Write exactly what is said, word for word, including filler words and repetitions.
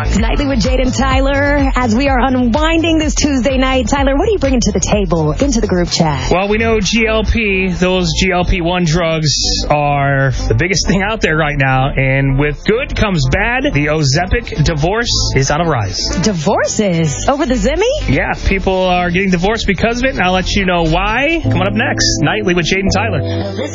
Nightly with Jade and Tyler. As we are unwinding this Tuesday night, Tyler, what are you bringing to the table into the group chat? Well, we know G L P, those G L P one drugs are the biggest thing out there right now. And with good comes bad. The Ozempic divorce is on a rise. Divorces? Over the Zimmy? Yeah, people are getting divorced because of it, and I'll let you know why. Coming up next, Nightly with Jade and Tyler.